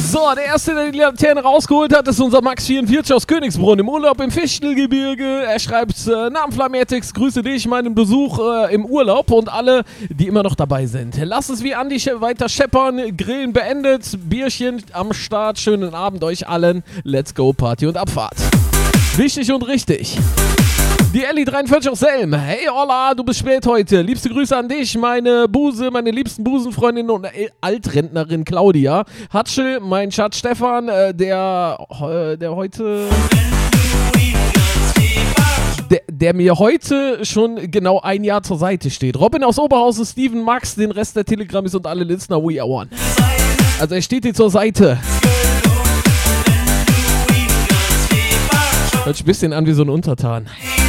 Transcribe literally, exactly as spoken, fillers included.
So, der erste, der die Laterne rausgeholt hat, ist unser Max vierundvierzig aus Königsbrunn im Urlaub im Fichtelgebirge. Er schreibt, äh, Namen Flametix, grüße dich, meinen Besuch äh, im Urlaub und alle, die immer noch dabei sind. Lass es wie Andi weiter scheppern, Grillen beendet, Bierchen am Start, schönen Abend euch allen. Let's go, Party und Abfahrt. Wichtig und richtig. Die Elli dreiundvierzig aus Selm. Hey Olla, du bist spät heute. Liebste Grüße an dich, meine Buse, meine liebsten Busenfreundin und Altrentnerin Claudia. Hatschel, mein Schatz Stefan, äh, der, äh, der heute... Der, der mir heute schon genau ein Jahr zur Seite steht. Robin aus Oberhausen, Steven, Max, den Rest der Telegrammis und alle Listener, we are one. Also er steht dir zur Seite. Hört sich ein bisschen an wie so ein Untertan.